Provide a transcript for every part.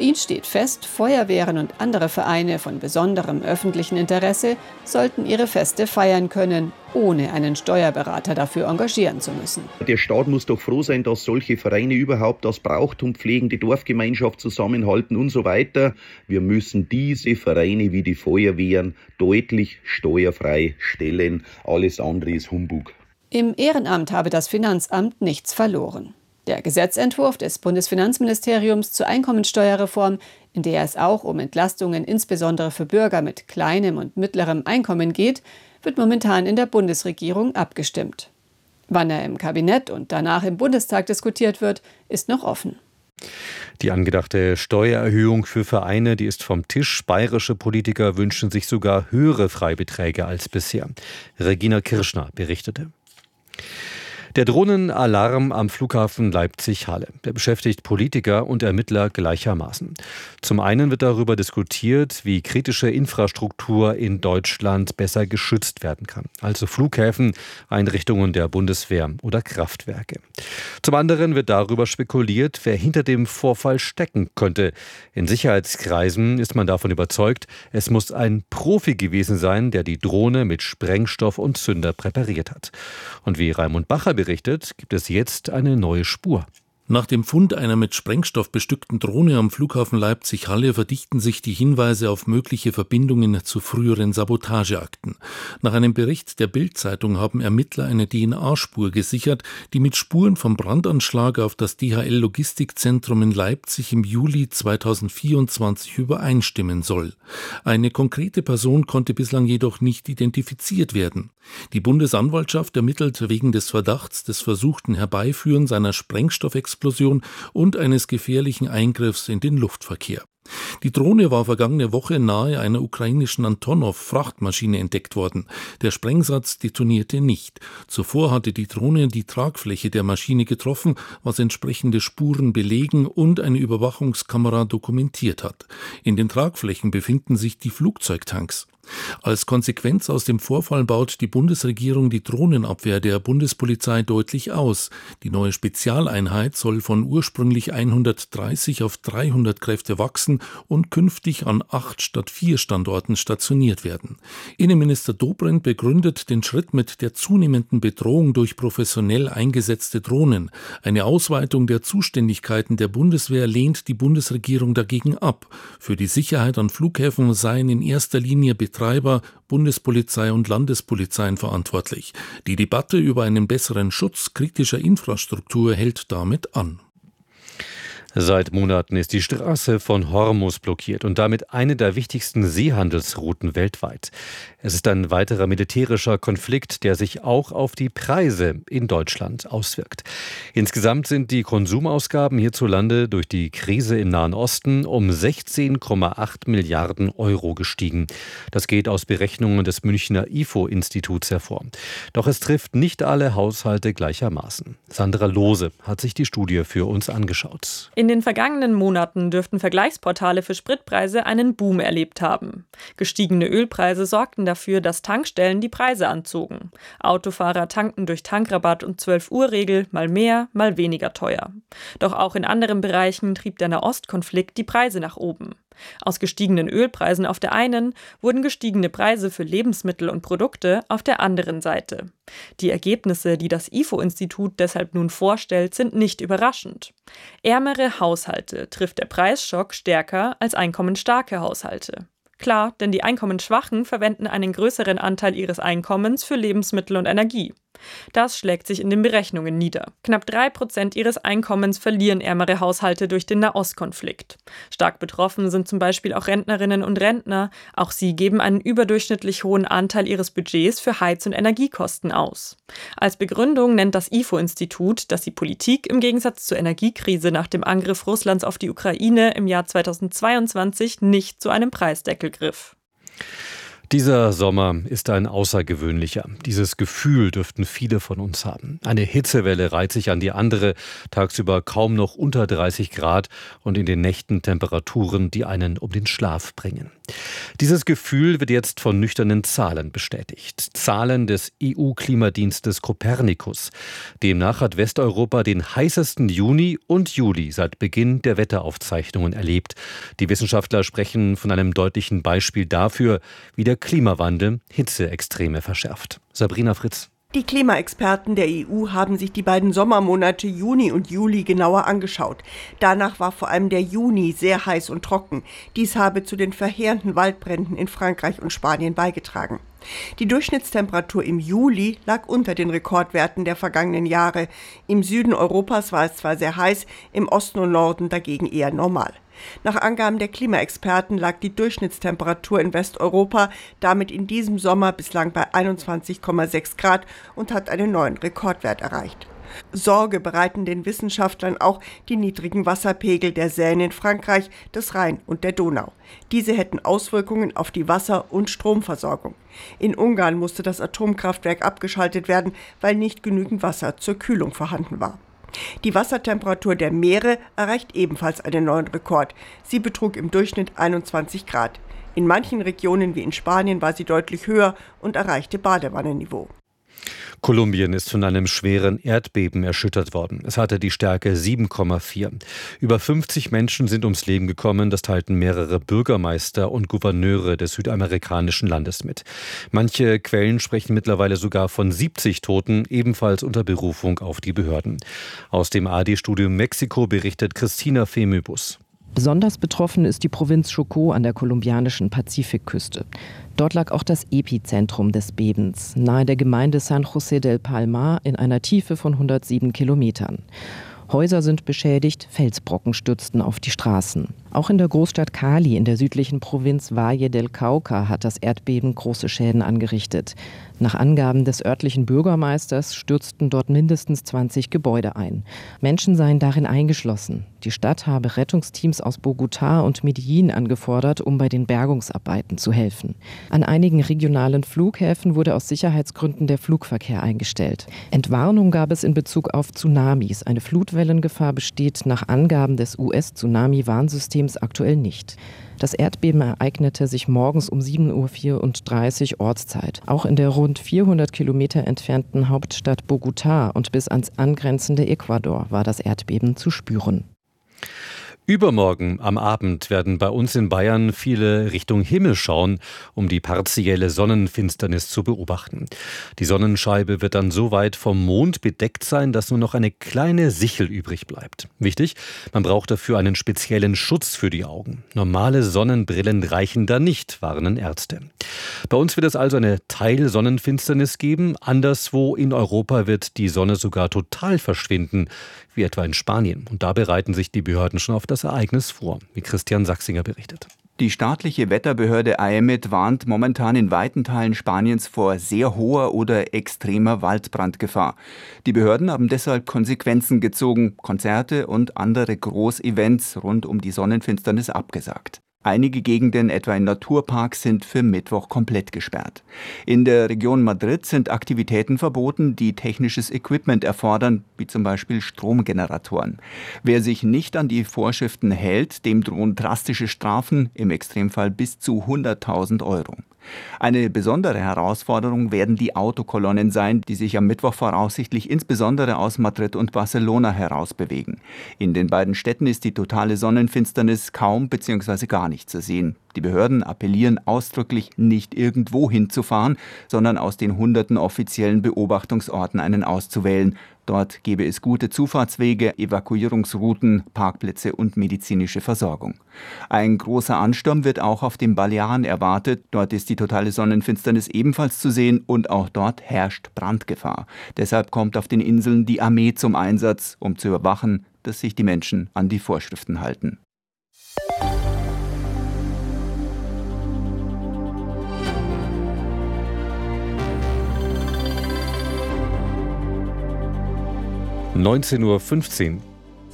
Berlin steht fest, Feuerwehren und andere Vereine von besonderem öffentlichen Interesse sollten ihre Feste feiern können, ohne einen Steuerberater dafür engagieren zu müssen. Der Staat muss doch froh sein, dass solche Vereine überhaupt das Brauchtum pflegen, die Dorfgemeinschaft zusammenhalten und so weiter. Wir müssen diese Vereine wie die Feuerwehren deutlich steuerfrei stellen. Alles andere ist Humbug. Im Ehrenamt habe das Finanzamt nichts verloren. Der Gesetzentwurf des Bundesfinanzministeriums zur Einkommensteuerreform, in der es auch um Entlastungen insbesondere für Bürger mit kleinem und mittlerem Einkommen geht, wird momentan in der Bundesregierung abgestimmt. Wann er im Kabinett und danach im Bundestag diskutiert wird, ist noch offen. Die angedachte Steuererhöhung für Vereine, die ist vom Tisch. Bayerische Politiker wünschen sich sogar höhere Freibeträge als bisher. Regina Kirschner berichtete. Der Drohnenalarm am Flughafen Leipzig-Halle, der beschäftigt Politiker und Ermittler gleichermaßen. Zum einen wird darüber diskutiert, wie kritische Infrastruktur in Deutschland besser geschützt werden kann. Also Flughäfen, Einrichtungen der Bundeswehr oder Kraftwerke. Zum anderen wird darüber spekuliert, wer hinter dem Vorfall stecken könnte. In Sicherheitskreisen ist man davon überzeugt, es muss ein Profi gewesen sein, der die Drohne mit Sprengstoff und Zünder präpariert hat. Und wie Raimund Bacher berichtet, gibt es jetzt eine neue Spur. Nach dem Fund einer mit Sprengstoff bestückten Drohne am Flughafen Leipzig-Halle verdichten sich die Hinweise auf mögliche Verbindungen zu früheren Sabotageakten. Nach einem Bericht der Bild-Zeitung haben Ermittler eine DNA-Spur gesichert, die mit Spuren vom Brandanschlag auf das DHL-Logistikzentrum in Leipzig im Juli 2024 übereinstimmen soll. Eine konkrete Person konnte bislang jedoch nicht identifiziert werden. Die Bundesanwaltschaft ermittelt wegen des Verdachts des versuchten Herbeiführens einer Sprengstoffexplosion und eines gefährlichen Eingriffs in den Luftverkehr. Die Drohne war vergangene Woche nahe einer ukrainischen Antonov-Frachtmaschine entdeckt worden. Der Sprengsatz detonierte nicht. Zuvor hatte die Drohne die Tragfläche der Maschine getroffen, was entsprechende Spuren belegen und eine Überwachungskamera dokumentiert hat. In den Tragflächen befinden sich die Flugzeugtanks. Als Konsequenz aus dem Vorfall baut die Bundesregierung die Drohnenabwehr der Bundespolizei deutlich aus. Die neue Spezialeinheit soll von ursprünglich 130 auf 300 Kräfte wachsen und künftig an 8 statt 4 Standorten stationiert werden. Innenminister Dobrindt begründet den Schritt mit der zunehmenden Bedrohung durch professionell eingesetzte Drohnen. Eine Ausweitung der Zuständigkeiten der Bundeswehr lehnt die Bundesregierung dagegen ab. Für die Sicherheit an Flughäfen seien in erster Linie Betreiber, Bundespolizei und Landespolizeien verantwortlich. Die Debatte über einen besseren Schutz kritischer Infrastruktur hält damit an. Seit Monaten ist die Straße von Hormuz blockiert und damit eine der wichtigsten Seehandelsrouten weltweit. Es ist ein weiterer militärischer Konflikt, der sich auch auf die Preise in Deutschland auswirkt. Insgesamt sind die Konsumausgaben hierzulande durch die Krise im Nahen Osten um 16,8 Milliarden Euro gestiegen. Das geht aus Berechnungen des Münchner IFO-Instituts hervor. Doch es trifft nicht alle Haushalte gleichermaßen. Sandra Lohse hat sich die Studie für uns angeschaut. In den vergangenen Monaten dürften Vergleichsportale für Spritpreise einen Boom erlebt haben. Gestiegene Ölpreise sorgten dafür, dass Tankstellen die Preise anzogen. Autofahrer tankten durch Tankrabatt und 12-Uhr-Regel mal mehr, mal weniger teuer. Doch auch in anderen Bereichen trieb der Nahostkonflikt die Preise nach oben. Aus gestiegenen Ölpreisen auf der einen wurden gestiegene Preise für Lebensmittel und Produkte auf der anderen Seite. Die Ergebnisse, die das IFO-Institut deshalb nun vorstellt, sind nicht überraschend. Ärmere Haushalte trifft der Preisschock stärker als einkommensstarke Haushalte. Klar, denn die Einkommensschwachen verwenden einen größeren Anteil ihres Einkommens für Lebensmittel und Energie. Das schlägt sich in den Berechnungen nieder. Knapp 3% ihres Einkommens verlieren ärmere Haushalte durch den Nahostkonflikt. Stark betroffen sind zum Beispiel auch Rentnerinnen und Rentner. Auch sie geben einen überdurchschnittlich hohen Anteil ihres Budgets für Heiz- und Energiekosten aus. Als Begründung nennt das IFO-Institut, dass die Politik im Gegensatz zur Energiekrise nach dem Angriff Russlands auf die Ukraine im Jahr 2022 nicht zu einem Preisdeckel griff. Dieser Sommer ist ein außergewöhnlicher. Dieses Gefühl dürften viele von uns haben. Eine Hitzewelle reiht sich an die andere, tagsüber kaum noch unter 30 Grad und in den Nächten Temperaturen, die einen um den Schlaf bringen. Dieses Gefühl wird jetzt von nüchternen Zahlen bestätigt. Zahlen des EU-Klimadienstes Copernicus. Demnach hat Westeuropa den heißesten Juni und Juli seit Beginn der Wetteraufzeichnungen erlebt. Die Wissenschaftler sprechen von einem deutlichen Beispiel dafür, wie der Klimawandel Hitzeextreme verschärft. Sabrina Fritz. Die Klimaexperten der EU haben sich die beiden Sommermonate Juni und Juli genauer angeschaut. Danach war vor allem der Juni sehr heiß und trocken. Dies habe zu den verheerenden Waldbränden in Frankreich und Spanien beigetragen. Die Durchschnittstemperatur im Juli lag unter den Rekordwerten der vergangenen Jahre. Im Süden Europas war es zwar sehr heiß, im Osten und Norden dagegen eher normal. Nach Angaben der Klimaexperten lag die Durchschnittstemperatur in Westeuropa damit in diesem Sommer bislang bei 21,6 Grad und hat einen neuen Rekordwert erreicht. Sorge bereiten den Wissenschaftlern auch die niedrigen Wasserpegel der Seine in Frankreich, des Rhein und der Donau. Diese hätten Auswirkungen auf die Wasser- und Stromversorgung. In Ungarn musste das Atomkraftwerk abgeschaltet werden, weil nicht genügend Wasser zur Kühlung vorhanden war. Die Wassertemperatur der Meere erreicht ebenfalls einen neuen Rekord. Sie betrug im Durchschnitt 21 Grad. In manchen Regionen wie in Spanien war sie deutlich höher und erreichte Badewannenniveau. Kolumbien ist von einem schweren Erdbeben erschüttert worden. Es hatte die Stärke 7,4. Über 50 Menschen sind ums Leben gekommen. Das teilten mehrere Bürgermeister und Gouverneure des südamerikanischen Landes mit. Manche Quellen sprechen mittlerweile sogar von 70 Toten, ebenfalls unter Berufung auf die Behörden. Aus dem ARD-Studio Mexiko berichtet Christina Femöbus. Besonders betroffen ist die Provinz Chocó an der kolumbianischen Pazifikküste. Dort lag auch das Epizentrum des Bebens, nahe der Gemeinde San José del Palmar in einer Tiefe von 107 Kilometern. Häuser sind beschädigt, Felsbrocken stürzten auf die Straßen. Auch in der Großstadt Cali in der südlichen Provinz Valle del Cauca hat das Erdbeben große Schäden angerichtet. Nach Angaben des örtlichen Bürgermeisters stürzten dort mindestens 20 Gebäude ein. Menschen seien darin eingeschlossen. Die Stadt habe Rettungsteams aus Bogotá und Medellín angefordert, um bei den Bergungsarbeiten zu helfen. An einigen regionalen Flughäfen wurde aus Sicherheitsgründen der Flugverkehr eingestellt. Entwarnung gab es in Bezug auf Tsunamis. Eine Flutwellengefahr besteht nach Angaben des US-Tsunami-Warnsystems aktuell nicht. Das Erdbeben ereignete sich morgens um 7:34 Uhr Ortszeit. Auch in der rund 400 Kilometer entfernten Hauptstadt Bogotá und bis ans angrenzende Ecuador war das Erdbeben zu spüren. Übermorgen am Abend werden bei uns in Bayern viele Richtung Himmel schauen, um die partielle Sonnenfinsternis zu beobachten. Die Sonnenscheibe wird dann so weit vom Mond bedeckt sein, dass nur noch eine kleine Sichel übrig bleibt. Wichtig, man braucht dafür einen speziellen Schutz für die Augen. Normale Sonnenbrillen reichen da nicht, warnen Ärzte. Bei uns wird es also eine Teilsonnenfinsternis geben. Anderswo in Europa wird die Sonne sogar total verschwinden, wie etwa in Spanien. Und da bereiten sich die Behörden schon auf das Ereignis vor, wie Christian Sachsinger berichtet. Die staatliche Wetterbehörde AEMET warnt momentan in weiten Teilen Spaniens vor sehr hoher oder extremer Waldbrandgefahr. Die Behörden haben deshalb Konsequenzen gezogen, Konzerte und andere Großevents rund um die Sonnenfinsternis abgesagt. Einige Gegenden, etwa in Naturparks, sind für Mittwoch komplett gesperrt. In der Region Madrid sind Aktivitäten verboten, die technisches Equipment erfordern, wie zum Beispiel Stromgeneratoren. Wer sich nicht an die Vorschriften hält, dem drohen drastische Strafen, im Extremfall bis zu 100.000 Euro. Eine besondere Herausforderung werden die Autokolonnen sein, die sich am Mittwoch voraussichtlich insbesondere aus Madrid und Barcelona herausbewegen. In den beiden Städten ist die totale Sonnenfinsternis kaum bzw. gar nicht zu sehen. Die Behörden appellieren ausdrücklich, nicht irgendwo hinzufahren, sondern aus den hunderten offiziellen Beobachtungsorten einen auszuwählen. Dort gäbe es gute Zufahrtswege, Evakuierungsrouten, Parkplätze und medizinische Versorgung. Ein großer Ansturm wird auch auf den Balearen erwartet. Dort ist die totale Sonnenfinsternis ebenfalls zu sehen und auch dort herrscht Brandgefahr. Deshalb kommt auf den Inseln die Armee zum Einsatz, um zu überwachen, dass sich die Menschen an die Vorschriften halten. (19:15 Uhr).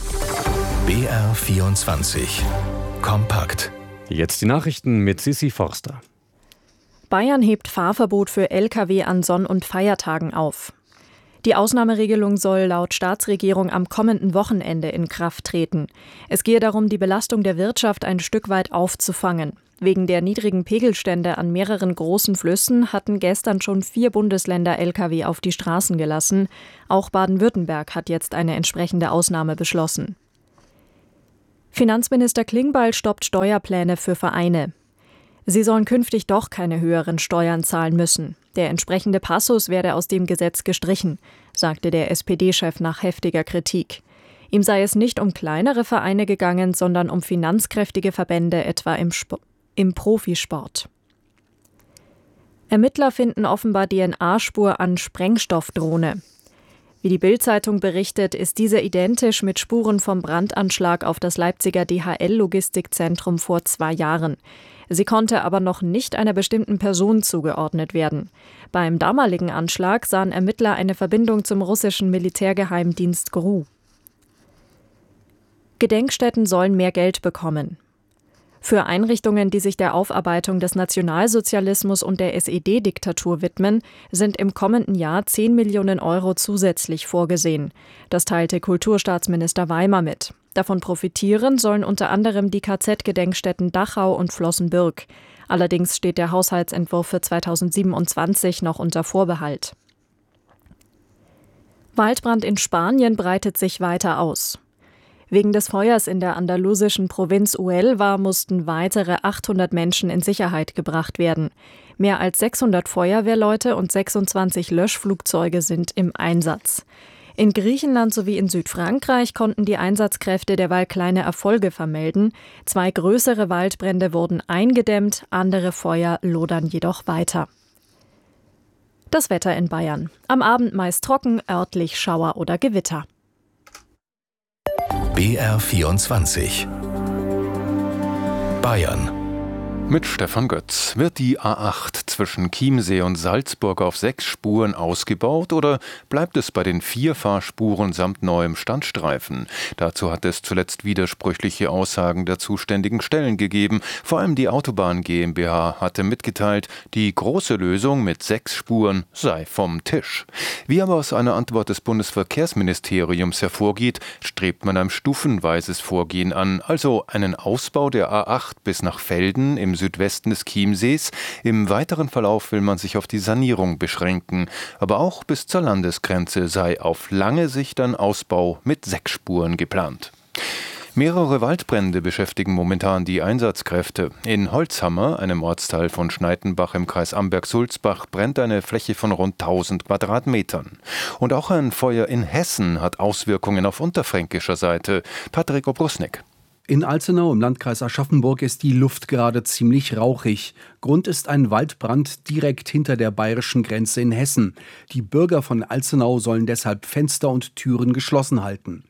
BR24 Kompakt. Jetzt die Nachrichten mit Sissi Forster. Bayern hebt Fahrverbot für Lkw an Sonn- und Feiertagen auf. Die Ausnahmeregelung soll laut Staatsregierung am kommenden Wochenende in Kraft treten. Es gehe darum, die Belastung der Wirtschaft ein Stück weit aufzufangen. Wegen der niedrigen Pegelstände an mehreren großen Flüssen hatten gestern schon 4 Bundesländer Lkw auf die Straßen gelassen. Auch Baden-Württemberg hat jetzt eine entsprechende Ausnahme beschlossen. Finanzminister Klingbeil stoppt Steuerpläne für Vereine. Sie sollen künftig doch keine höheren Steuern zahlen müssen. Der entsprechende Passus werde aus dem Gesetz gestrichen, sagte der SPD-Chef nach heftiger Kritik. Ihm sei es nicht um kleinere Vereine gegangen, sondern um finanzkräftige Verbände, etwa im Profisport. Ermittler finden offenbar DNA-Spur an Sprengstoffdrohne. Wie die Bild-Zeitung berichtet, ist diese identisch mit Spuren vom Brandanschlag auf das Leipziger DHL-Logistikzentrum vor 2 Jahren. Sie konnte aber noch nicht einer bestimmten Person zugeordnet werden. Beim damaligen Anschlag sahen Ermittler eine Verbindung zum russischen Militärgeheimdienst GRU. Gedenkstätten sollen mehr Geld bekommen. Für Einrichtungen, die sich der Aufarbeitung des Nationalsozialismus und der SED-Diktatur widmen, sind im kommenden Jahr 10 Millionen Euro zusätzlich vorgesehen. Das teilte Kulturstaatsminister Weimer mit. Davon profitieren sollen unter anderem die KZ-Gedenkstätten Dachau und Flossenbürg. Allerdings steht der Haushaltsentwurf für 2027 noch unter Vorbehalt. Waldbrand in Spanien breitet sich weiter aus. Wegen des Feuers in der andalusischen Provinz Huelva mussten weitere 800 Menschen in Sicherheit gebracht werden. Mehr als 600 Feuerwehrleute und 26 Löschflugzeuge sind im Einsatz. In Griechenland sowie in Südfrankreich konnten die Einsatzkräfte derweil kleine Erfolge vermelden. 2 größere Waldbrände wurden eingedämmt, andere Feuer lodern jedoch weiter. Das Wetter in Bayern. Am Abend meist trocken, örtlich Schauer oder Gewitter. BR24 Bayern. Mit Stefan Götz. Wird die A8 zwischen Chiemsee und Salzburg auf 6 Spuren ausgebaut oder bleibt es bei den 4 Fahrspuren samt neuem Standstreifen? Dazu hat es zuletzt widersprüchliche Aussagen der zuständigen Stellen gegeben. Vor allem die Autobahn GmbH hatte mitgeteilt, die große Lösung mit 6 Spuren sei vom Tisch. Wie aber aus einer Antwort des Bundesverkehrsministeriums hervorgeht, strebt man ein stufenweises Vorgehen an, also einen Ausbau der A8 bis nach Velden im Südwesten des Chiemsees. Im weiteren Verlauf will man sich auf die Sanierung beschränken. Aber auch bis zur Landesgrenze sei auf lange Sicht ein Ausbau mit 6 Spuren geplant. Mehrere Waldbrände beschäftigen momentan die Einsatzkräfte. In Holzhammer, einem Ortsteil von Schnaittenbach im Kreis Amberg-Sulzbach, brennt eine Fläche von rund 1000 Quadratmetern. Und auch ein Feuer in Hessen hat Auswirkungen auf unterfränkischer Seite. Patrick Obrusnik. In Alzenau im Landkreis Aschaffenburg ist die Luft gerade ziemlich rauchig. Grund ist ein Waldbrand direkt hinter der bayerischen Grenze in Hessen. Die Bürger von Alzenau sollen deshalb Fenster und Türen geschlossen halten.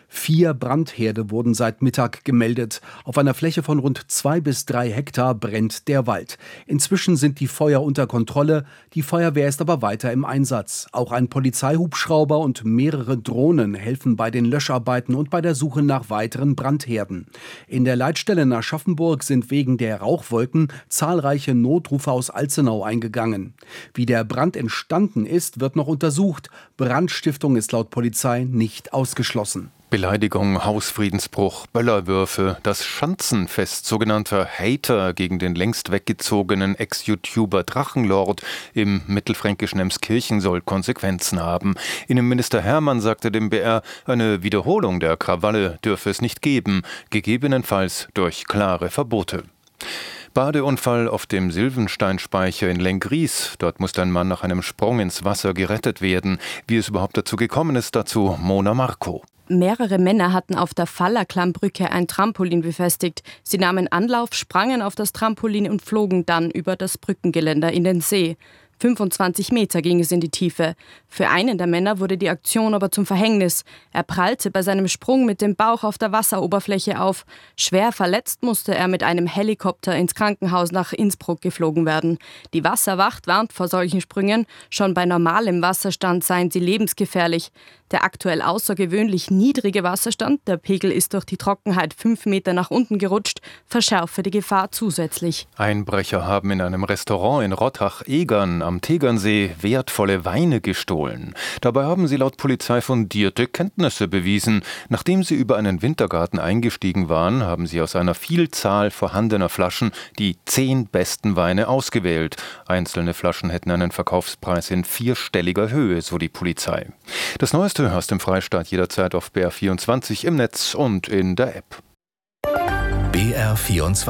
4 Brandherde wurden seit Mittag gemeldet. Auf einer Fläche von rund 2 bis 3 Hektar brennt der Wald. Inzwischen sind die Feuer unter Kontrolle. Die Feuerwehr ist aber weiter im Einsatz. Auch ein Polizeihubschrauber und mehrere Drohnen helfen bei den Löscharbeiten und bei der Suche nach weiteren Brandherden. In der Leitstelle in Aschaffenburg sind wegen der Rauchwolken zahlreiche Notrufe aus Alzenau eingegangen. Wie der Brand entstanden ist, wird noch untersucht. Brandstiftung ist laut Polizei nicht ausgeschlossen. Beleidigung, Hausfriedensbruch, Böllerwürfe, das Schanzenfest sogenannter Hater gegen den längst weggezogenen Ex-YouTuber Drachenlord im mittelfränkischen Emskirchen soll Konsequenzen haben. Innenminister Hermann sagte dem BR, eine Wiederholung der Krawalle dürfe es nicht geben, gegebenenfalls durch klare Verbote. Badeunfall auf dem Silvensteinspeicher in Lenggries. Dort musste ein Mann nach einem Sprung ins Wasser gerettet werden. Wie es überhaupt dazu gekommen ist, dazu Mona Marco. Mehrere Männer hatten auf der Fallerklammbrücke ein Trampolin befestigt. Sie nahmen Anlauf, sprangen auf das Trampolin und flogen dann über das Brückengeländer in den See. 25 Meter ging es in die Tiefe. Für einen der Männer wurde die Aktion aber zum Verhängnis. Er prallte bei seinem Sprung mit dem Bauch auf der Wasseroberfläche auf. Schwer verletzt musste er mit einem Helikopter ins Krankenhaus nach Innsbruck geflogen werden. Die Wasserwacht warnt vor solchen Sprüngen. Schon bei normalem Wasserstand seien sie lebensgefährlich. Der aktuell außergewöhnlich niedrige Wasserstand, der Pegel ist durch die Trockenheit 5 Meter nach unten gerutscht, verschärfe die Gefahr zusätzlich. Einbrecher haben in einem Restaurant in Rottach-Egern am Tegernsee wertvolle Weine gestohlen. Dabei haben sie laut Polizei fundierte Kenntnisse bewiesen. Nachdem sie über einen Wintergarten eingestiegen waren, haben sie aus einer Vielzahl vorhandener Flaschen die 10 besten Weine ausgewählt. Einzelne Flaschen hätten einen Verkaufspreis in 4-stelliger Höhe, so die Polizei. Das Neueste hörst im Freistaat jederzeit auf BR24 im Netz und in der App. BR24